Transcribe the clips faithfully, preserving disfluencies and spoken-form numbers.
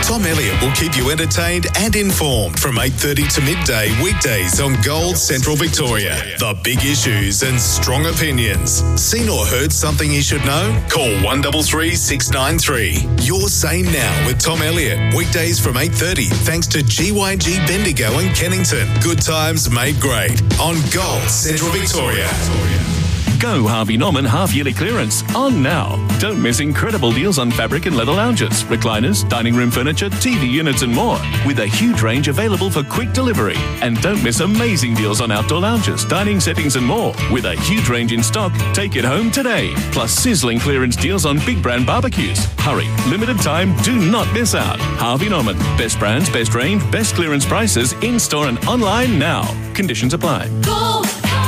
Tom Elliott will keep you entertained and informed from eight thirty to midday weekdays on Gold Central Victoria. The big issues and strong opinions. Seen or heard something you should know? Call one three three, six nine three. Your Say Now with Tom Elliott. Weekdays from eight thirty thanks to G Y G Bendigo and Kennington. Good times made great on Gold Central Victoria. Go Harvey Norman half-yearly clearance on now. Don't miss incredible deals on fabric and leather lounges, recliners, dining room furniture, T V units and more, with a huge range available for quick delivery. And don't miss amazing deals on outdoor lounges, dining settings and more, with a huge range in stock. Take it home today. Plus sizzling clearance deals on big brand barbecues. Hurry, limited time, do not miss out. Harvey Norman, best brands, best range, best clearance prices, in-store and online now. Conditions apply. Go!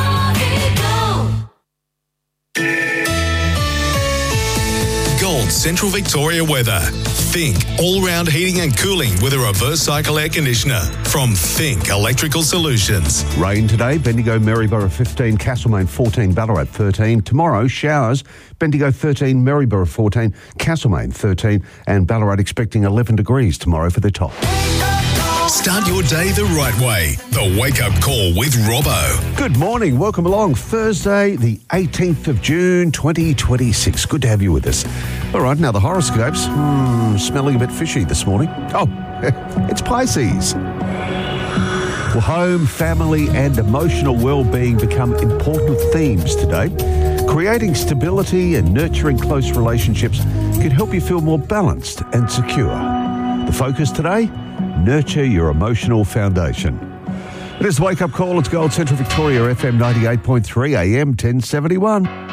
Gold Central Victoria weather. Think all-round heating and cooling with a reverse cycle air conditioner from Think Electrical Solutions. Rain today, Bendigo, Maryborough fifteen, Castlemaine fourteen, Ballarat thirteen. Tomorrow, showers, Bendigo thirteen, Maryborough fourteen, Castlemaine thirteen, and Ballarat expecting eleven degrees tomorrow for the top. Start your day the right way. The Wake Up Call with Robbo. Good morning. Welcome along. Thursday, the eighteenth of June, twenty twenty-six. Good to have you with us. All right, now the horoscopes. Hmm, smelling a bit fishy this morning. Oh, it's Pisces. Well, home, family and emotional well-being become important themes today. Creating stability and nurturing close relationships can help you feel more balanced and secure. The focus today? Nurture your emotional foundation. It is the Wake Up Call. It's Gold Central Victoria, F M ninety-eight point three, A M ten seventy-one.